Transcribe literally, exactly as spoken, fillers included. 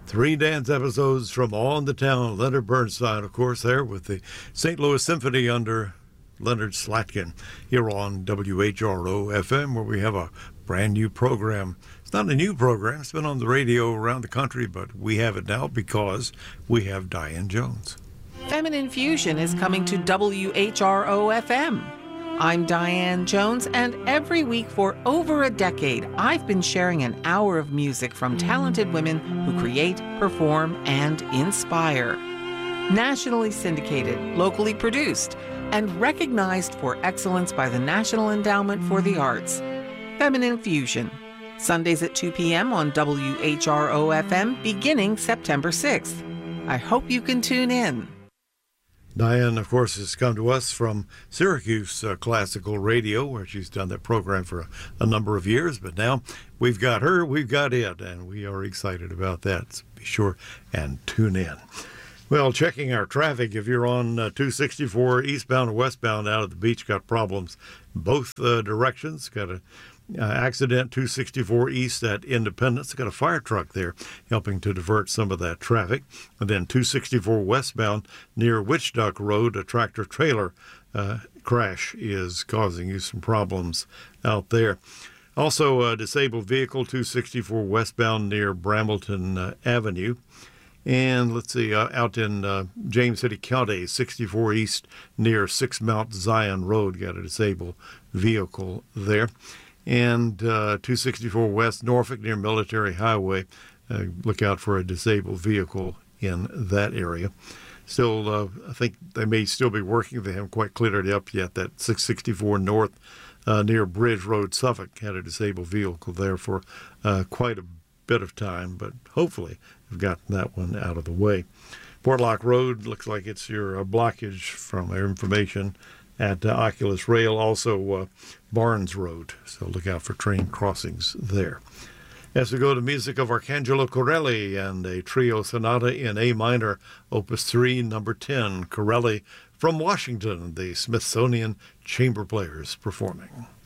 Three dance episodes from On the Town. Leonard Bernstein, of course, there with the Saint Louis Symphony under Leonard Slatkin here on W H R O F M, where we have a brand new program. It's not a new program. It's been on the radio around the country, but we have it now because we have Diane Jones. Feminine Fusion is coming to W H R O F M. I'm Diane Jones, and every week for over a decade, I've been sharing an hour of music from talented women who create, perform, and inspire. Nationally syndicated, locally produced, and recognized for excellence by the National Endowment for the Arts. Feminine Fusion, Sundays at two p.m. on W H R O F M beginning September sixth. I hope you can tune in. Diane, of course, has come to us from Syracuse uh, Classical Radio, where she's done that program for a, a number of years. But now we've got her, we've got it, and we are excited about that. So be sure and tune in. Well, checking our traffic, if you're on uh, two sixty-four eastbound or westbound out of the beach, got problems both uh, directions. Got a uh, accident two sixty-four east at Independence. Got a fire truck there helping to divert some of that traffic. And then two sixty-four westbound near Witch Duck Road, a tractor trailer uh, crash is causing you some problems out there. Also, a disabled vehicle two sixty-four westbound near Brambleton uh, Avenue. And let's see, uh, out in uh, James City County, sixty-four east near Six Mount Zion Road, got a disabled vehicle there. And uh, two sixty-four west Norfolk near Military Highway, uh, look out for a disabled vehicle in that area. Still, uh, I think they may still be working. They haven't quite cleared it up yet. That six sixty-four north uh, near Bridge Road, Suffolk, had a disabled vehicle there for uh, quite a bit of time, but hopefully we've gotten that one out of the way. Portlock Road looks like it's your uh, blockage from our information at uh, Oculus Rail, also uh, Barnes Road, so look out for train crossings there. As we go to music of Arcangelo Corelli and a trio sonata in A minor, opus three, number ten, Corelli from Washington, the Smithsonian Chamber Players performing.